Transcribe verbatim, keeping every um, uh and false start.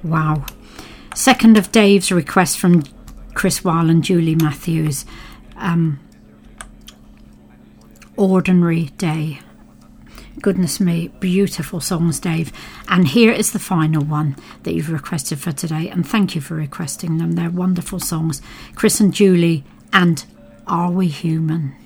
Wow. Second of Dave's request from Chris Weil and Julie Matthews. Um, Ordinary Day. Goodness me, beautiful songs, Dave. And here is the final one that you've requested for today, and thank you for requesting them. They're wonderful songs. Chris and Julie and Are We Human?